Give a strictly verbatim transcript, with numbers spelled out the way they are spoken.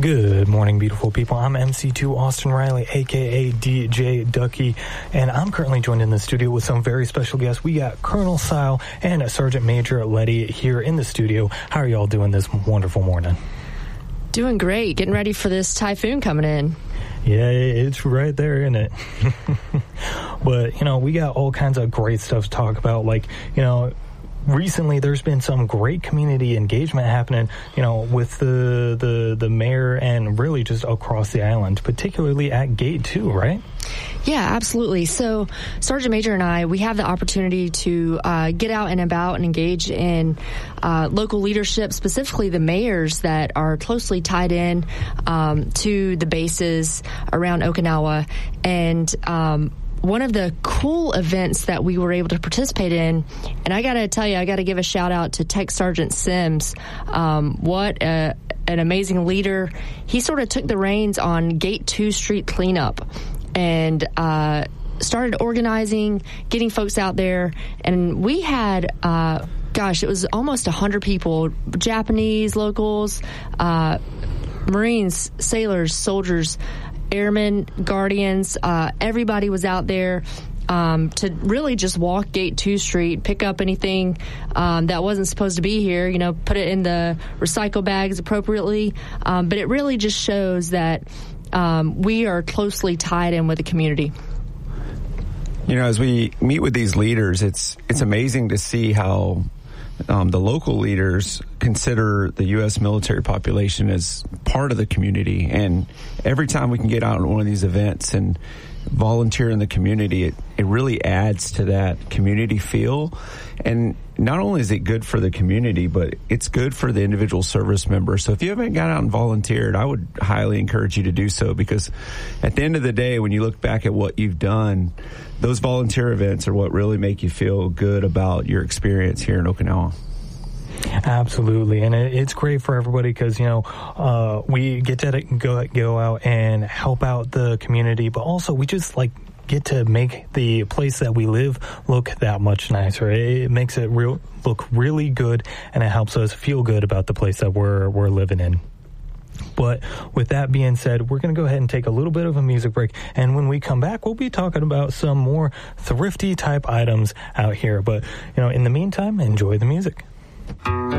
Good morning, beautiful people. I'm M C two Austin Riley, a k a. D J Ducky, and I'm currently joined in the studio with some very special guests. We got Colonel Sile and Sergeant Major Letty here in the studio. How are y'all doing this wonderful morning? Doing great. Getting ready for this typhoon coming in. Yeah, it's right there, isn't it? But, you know, we got all kinds of great stuff to talk about, like, you know, recently, there's been some great community engagement happening, you know, with the, the the mayor and really just across the island, particularly at Gate two, right? Yeah, absolutely. So Sergeant Major and I, we have the opportunity to uh, get out and about and engage in uh, local leadership, specifically the mayors that are closely tied in um, to the bases around Okinawa. And um one of the cool events that we were able to participate in, and I got to tell you, I got to give a shout out to Tech Sergeant Sims. Um, what a, an amazing leader. He sort of took the reins on Gate two Street cleanup and uh, started organizing, getting folks out there. And we had, uh, gosh, it was almost one hundred people, Japanese, locals, uh, Marines, sailors, soldiers, airmen, guardians, uh, everybody was out there um, to really just walk Gate two Street, pick up anything um, that wasn't supposed to be here, you know, put it in the recycle bags appropriately. Um, but it really just shows that um, we are closely tied in with the community. You know, as we meet with these leaders, it's it's amazing to see how Um, the local leaders consider the U S military population as part of the community. And every time we can get out on one of these events and volunteer in the community, it, it really adds to that community feel. And not only is it good for the community, but it's good for the individual service member. So if you haven't got out and volunteered, I would highly encourage you to do so, because at the end of the day, when you look back at what you've done, those volunteer events are what really make you feel good about your experience here in Okinawa. Absolutely, and it, it's great for everybody because, you know, uh, we get to go go out and help out the community, but also we just, like, get to make the place that we live look that much nicer. It makes it real look really good, and it helps us feel good about the place that we're we're living in. But with that being said, we're going to go ahead and take a little bit of a music break. And when we come back, we'll be talking about some more thrifty type items out here. But, you know, in the meantime, enjoy the music.